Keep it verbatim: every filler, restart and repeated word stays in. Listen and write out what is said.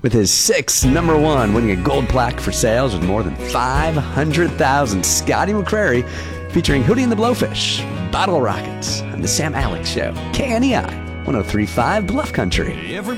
With his sixth number one, winning a gold plaque for sales with more than five hundred thousand, Scotty McCreery, featuring Hootie and the Blowfish, Bottle Rockets, and the Sam Alex Show. K N E I, one oh three point five Bluff Country.